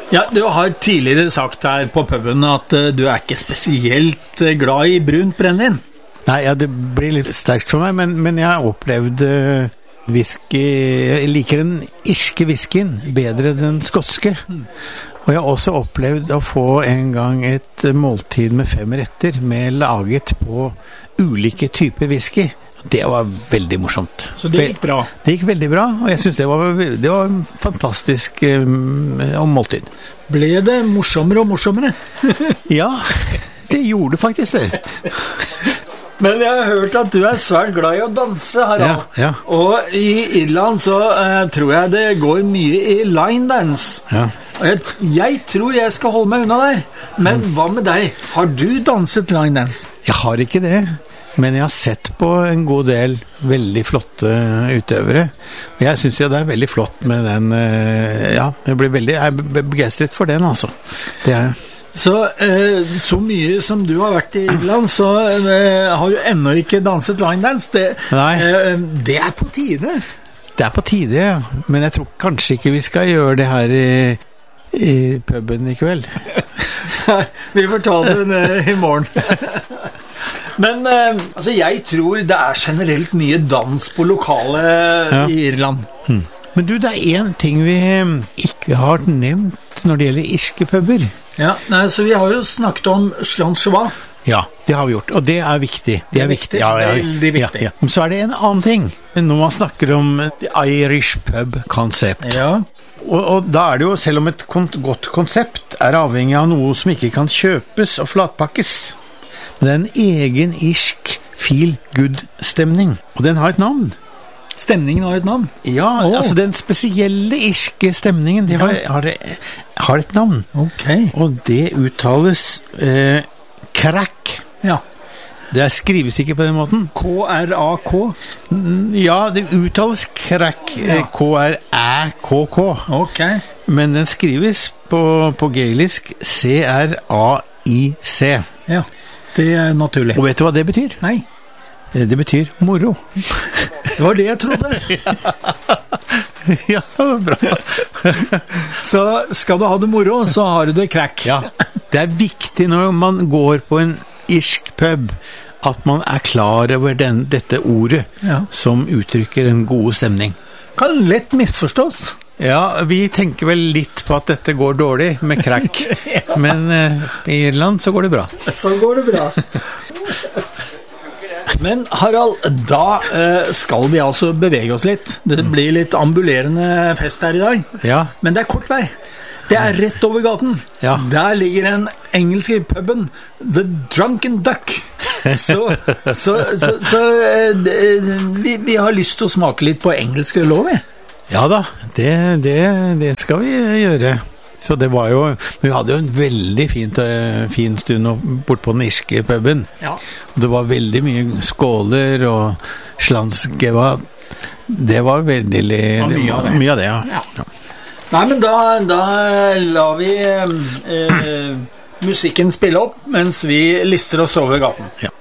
Ja, du har tidligere sagt her på puben at du ikke spesielt glad I brunt brennevin. Nei, ja, det blir litt sterkt for meg, men jeg har opplevd whisky. Jeg liker den irske whiskyen bedre enn den skotske. Og jeg har også opplevd å få en gang et måltid med 5 retter med laget på ulike typer whisky. Det var veldig morsomt. Så det gikk bra? Det gikk veldig bra, og jeg synes det var en fantastisk måltid. Ble det morsommere og morsommere? Ja, det gjorde faktisk det. Men jeg har hørt at du svært glad I å danse, Harald. Ja. Og I Irland så tror jeg det går mye I line dance. Ja. Og jeg tror jeg skal holde meg unna der. Men hva med deg? Har du danset line dance? Jeg har ikke det, men jeg har sett på en god del veldig flotte utøvere. Jeg synes jo det veldig flott med den, ja, jeg er begeistret for den, altså. Det så mye som du har vært I Irland, så har du ennå ikke danset line dance. Det på tide. Det på tide, ja. Men jeg tror kanskje ikke vi skal gjøre det her I puben I kveld. Vi får ta det I morgen. Men altså, jeg tror det generelt mye dans på lokale I Irland. Men du, det en ting vi ikke har nevnt når det gjelder irske puber. Ja, nei, så vi har jo snakket om Slancheva. Ja, det har vi gjort, og det viktig. Det viktig. Ja, veldig viktig. Ja. Men så det en annen ting. Når man snakker om the Irish pub-konsept. Ja. Og da det jo, selv om et godt konsept avhengig av noe som ikke kan kjøpes og flatpakkes, men det en egen irsk feel-good-stemning. Og den har et navn. Stemningen har et navn? Ja, altså den spesielle irske stemningen, det har et navn. Ok. Og det uttales crack. Ja. Det skrives ikke på den måten. K-R-A-K? Ja, det uttales crack. K-R-Æ-K-K. Ok. Men den skrives på gaelisk C-R-A-I-C. Ja, det naturlig. Og vet du hva det betyr? Nei. Det betyr moro. Det var det jeg trodde. Ja, bra. Så skal du ha det moro, så har du det crack. Ja, det viktig når man går på en irsk pub at man klar over dette ordet som uttrykker en god stemning. Kan lett misforstås. Ja, vi tenker vel litt på at dette går dårlig med crack, men I Irland så går det bra. Så går det bra. Men Harald, da skal vi altså bevege oss litt. Det blir litt ambulerende fest her I dag. Ja. Men det kort vei. Det rett over gaten. Ja. Der ligger den engelske puben The Drunken Duck. Så vi har lyst til å smake litt på engelsk øl også, vi. Ja da, det skal vi gjøre. Så det var jo, vi hadde jo en veldig fin stund bort på den irske puben. Ja. Det var veldig mye skåler og slanskeva. Det var veldig mye av det, ja. Nei, men da lar vi musikken spille opp mens vi lister oss over gaten. Ja.